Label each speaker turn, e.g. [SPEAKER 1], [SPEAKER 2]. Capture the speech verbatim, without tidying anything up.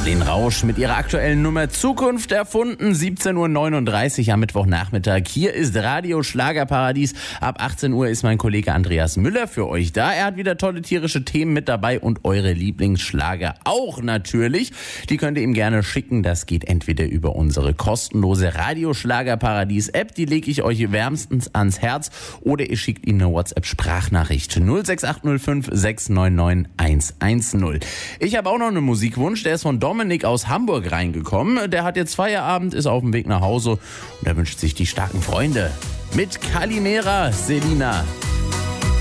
[SPEAKER 1] Marlene Rausch mit ihrer aktuellen Nummer Zukunft erfunden, siebzehn Uhr neununddreißig am Mittwochnachmittag. Hier ist Radio Schlagerparadies. Ab achtzehn Uhr ist mein Kollege Andreas Müller für euch da. Er hat wieder tolle tierische Themen mit dabei und eure Lieblingsschlager auch natürlich. Die könnt ihr ihm gerne schicken. Das geht entweder über unsere kostenlose Radio Schlagerparadies App, die lege ich euch wärmstens ans Herz, oder ihr schickt ihm eine WhatsApp-Sprachnachricht null sechs acht null fünf sechs neun neun eins eins null. Ich habe auch noch einen Musikwunsch, der ist von Dominik aus Hamburg reingekommen. Der hat jetzt Feierabend, ist auf dem Weg nach Hause und er wünscht sich die starken Freunde mit Kalimera, Selina.